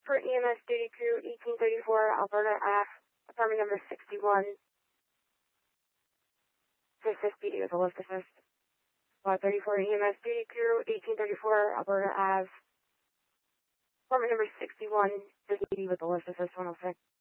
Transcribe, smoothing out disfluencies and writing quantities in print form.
for EMS duty crew 1834 Alberta Ave, apartment number 61. To assist PD with a lift assist. Squad 34 EMS duty crew 1834 Alberta Ave, apartment number 61. Just PD with a lift assist 106.